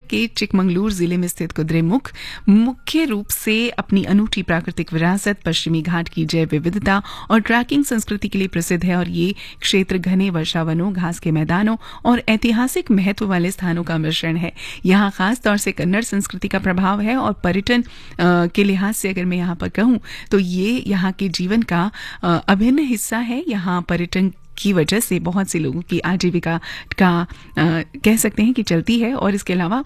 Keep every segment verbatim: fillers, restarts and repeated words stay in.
के चिकमंगलूर जिले में स्थित कुद्रेमुख मुख्य रूप से अपनी अनूठी प्राकृतिक विरासत, पश्चिमी घाट की जैव विविधता और ट्रैकिंग संस्कृति के लिए प्रसिद्ध है और ये क्षेत्र घने वर्षावनों, घास के मैदानों और ऐतिहासिक महत्व वाले स्थानों का मिश्रण है। यहाँ खास तौर से कन्नड़ संस्कृति का प्रभाव है और पर्यटन के लिहाज से अगर मैं यहाँ पर कहूँ तो ये यहाँ के जीवन का अभिन्न हिस्सा है। यहाँ पर्यटन की वजह से बहुत से लोगों की आजीविका का आ, कह सकते हैं कि चलती है। और इसके अलावा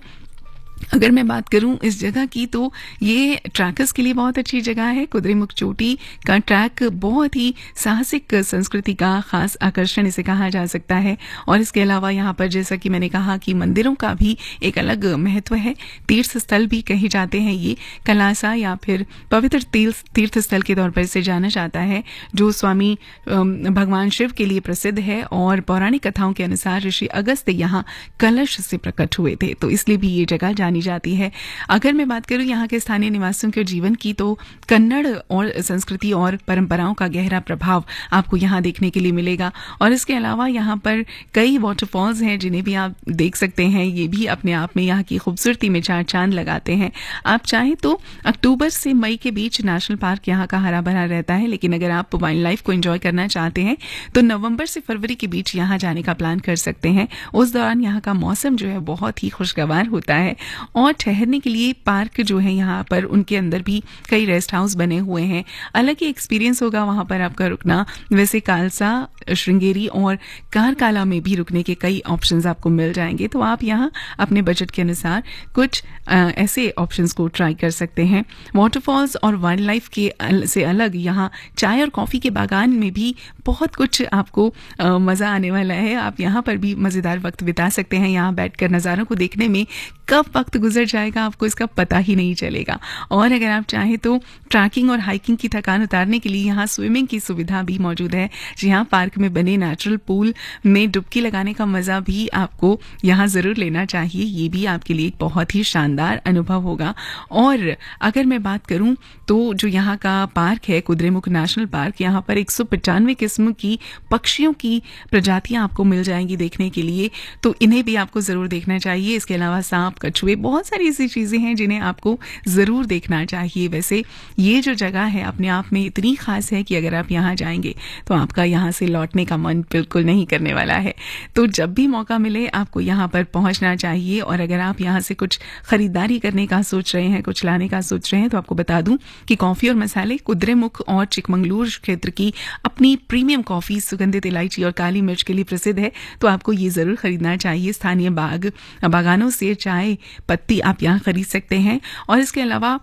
अगर मैं बात करूं इस जगह की तो ये ट्रैकर्स के लिए बहुत अच्छी जगह है। कुद्रेमुख चोटी का ट्रैक बहुत ही साहसिक संस्कृति का खास आकर्षण इसे कहा जा सकता है। और इसके अलावा यहाँ पर जैसा कि मैंने कहा कि मंदिरों का भी एक अलग महत्व है। तीर्थ स्थल भी कहे जाते हैं ये, कलासा या फिर पवित्र तीर्थ स्थल के तौर पर इसे जाना जाता है, जो स्वामी भगवान शिव के लिए प्रसिद्ध है। और पौराणिक कथाओं के अनुसार ऋषि अगस्त्य यहाँ कलश से प्रकट हुए थे, तो इसलिए भी ये जगह जानी जाती है। अगर मैं बात करूं यहाँ के स्थानीय निवासियों के जीवन की तो कन्नड़ और संस्कृति और परंपराओं का गहरा प्रभाव आपको यहाँ देखने के लिए मिलेगा। और इसके अलावा यहाँ पर कई वाटरफॉल्स हैं जिन्हें भी आप देख सकते हैं। ये भी अपने आप में यहाँ की खूबसूरती में चार चांद लगाते हैं। आप चाहें तो अक्टूबर से मई के बीच नेशनल पार्क यहाँ का हरा भरा रहता है, लेकिन अगर आप वाइल्ड लाइफ को एंजॉय करना चाहते हैं तो नवंबर से फरवरी के बीच यहाँ जाने का प्लान कर सकते हैं। उस दौरान यहाँ का मौसम जो है बहुत ही खुशगवार होता है और ठहरने के लिए पार्क जो है यहाँ पर उनके अंदर भी कई रेस्ट हाउस बने हुए हैं। अलग ही एक्सपीरियंस होगा वहां पर आपका रुकना। वैसे कालसा, श्रृंगेरी और कारकाला में भी रुकने के कई ऑप्शंस आपको मिल जाएंगे, तो आप यहाँ अपने बजट के अनुसार कुछ आ, ऐसे ऑप्शंस को ट्राई कर सकते हैं। वाटरफॉल्स और वाइल्ड लाइफ के अल, से अलग यहाँ चाय और कॉफी के बागान में भी बहुत कुछ आपको आ, मजा आने वाला है। आप यहाँ पर भी मजेदार वक्त बिता सकते हैं। यहाँ बैठकर नज़ारों को देखने में कब वक्त गुजर जाएगा आपको इसका पता ही नहीं चलेगा। और अगर आप चाहें तो ट्रैकिंग और हाइकिंग की थकान उतारने के लिए यहाँ स्विमिंग की सुविधा भी मौजूद है। जी हाँ, पार्क में बने नेचुरल पूल में डुबकी लगाने का मजा भी आपको यहाँ जरूर लेना चाहिए। ये भी आपके लिए एक बहुत ही शानदार अनुभव होगा। और अगर मैं बात करूं तो जो यहाँ का पार्क है कुद्रेमुख नेशनल पार्क, यहाँ पर एक सौ पचानवे किस्म की पक्षियों की प्रजातियां आपको मिल जाएंगी देखने के लिए, तो इन्हें भी आपको जरूर देखना चाहिए। इसके अलावा सांप, कछुए, बहुत सारी ऐसी चीजें हैं जिन्हें आपको जरूर देखना चाहिए। वैसे ये जो जगह है अपने आप में इतनी खास है कि अगर आप यहाँ जाएंगे तो आपका यहाँ से लौटने का मन बिल्कुल नहीं करने वाला है। तो जब भी मौका मिले आपको यहाँ पर पहुंचना चाहिए। और अगर आप यहाँ से कुछ खरीदारी करने का सोच रहे हैं, कुछ लाने का सोच रहे हैं, तो आपको बता दूं कि कॉफी और मसाले कुद्रेमुख और चिकमंगलूर क्षेत्र की अपनी प्रीमियम कॉफी, सुगंधित इलायची और काली मिर्च के लिए प्रसिद्ध है, तो आपको ये जरूर खरीदना चाहिए। स्थानीय बाग बागानों से चाय पत्ती आप यहाँ खरीद सकते हैं। और इसके अलावा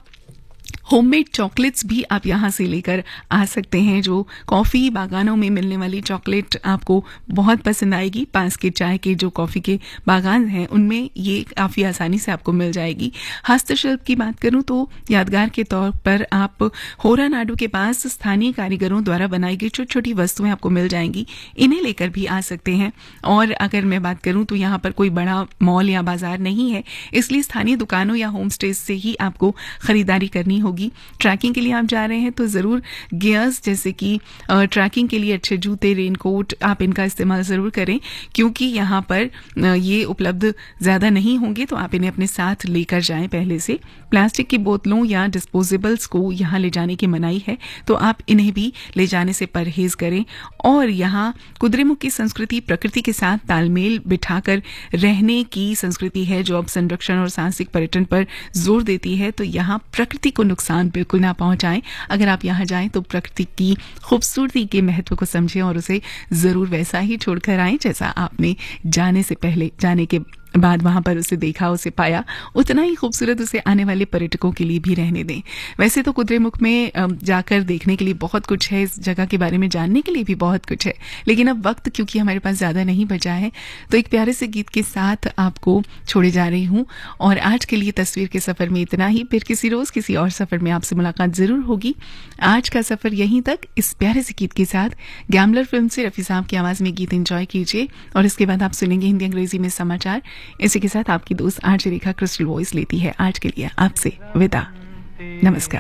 होममेड चॉकलेट्स भी आप यहाँ से लेकर आ सकते हैं। जो कॉफ़ी बागानों में मिलने वाली चॉकलेट आपको बहुत पसंद आएगी। पास के चाय के जो कॉफ़ी के बागान हैं उनमें ये काफ़ी आसानी से आपको मिल जाएगी। हस्तशिल्प की बात करूँ तो यादगार के तौर पर आप होरानाडू के पास स्थानीय कारीगरों द्वारा बनाई गई छोटी छोटी वस्तुएं आपको मिल जाएंगी, इन्हें लेकर भी आ सकते हैं। और अगर मैं बात करूँ तो यहाँ पर कोई बड़ा मॉल या बाजार नहीं है, इसलिए स्थानीय दुकानों या होम स्टेज से ही आपको खरीदारी करनी होगी। ट्रैकिंग के लिए आप जा रहे हैं तो जरूर गियर्स जैसे कि ट्रैकिंग के लिए अच्छे जूते, रेनकोट, आप इनका इस्तेमाल जरूर करें, क्योंकि यहाँ पर ये उपलब्ध ज्यादा नहीं होंगे, तो आप इन्हें अपने साथ लेकर जाएं पहले से। प्लास्टिक की बोतलों या डिस्पोजेबल्स को यहाँ ले जाने की मनाही है, तो आप इन्हें भी ले जाने से परहेज करें। और यहाँ कुद्रेमुख की संस्कृति प्रकृति के साथ तालमेल बिठाकर रहने की संस्कृति है, जो अब संरक्षण और साहसिक पर्यटन पर जोर देती है। तो यहाँ प्रकृति को नुकसान बिल्कुल ना पहुंचाएं। अगर आप यहाँ जाएं तो प्रकृति की खूबसूरती के महत्व को समझें और उसे जरूर वैसा ही छोड़कर आएं जैसा आपने जाने से पहले, जाने के बाद वहां पर उसे देखा, उसे पाया, उतना ही खूबसूरत उसे आने वाले पर्यटकों के लिए भी रहने दें। वैसे तो कुद्रेमुख में जाकर देखने के लिए बहुत कुछ है, इस जगह के बारे में जानने के लिए भी बहुत कुछ है, लेकिन अब वक्त क्योंकि हमारे पास ज्यादा नहीं बचा है, तो एक प्यारे से गीत के साथ आपको छोड़े जा रही हूँ। और आज के लिए तस्वीर के सफर में इतना ही। फिर किसी रोज किसी और सफर में आपसे मुलाकात जरूर होगी। आज का सफर यहीं तक इस प्यारे से गीत के साथ। गैम्बलर फिल्म से रफी साहब की आवाज में गीत एंजॉय कीजिए और इसके बाद आप सुनेंगे हिंदी अंग्रेजी में समाचार। इसी के साथ आपकी दोस्त आरजे रेखा क्रिस्टल वॉइस लेती है आज के लिए आपसे विदा। नमस्कार।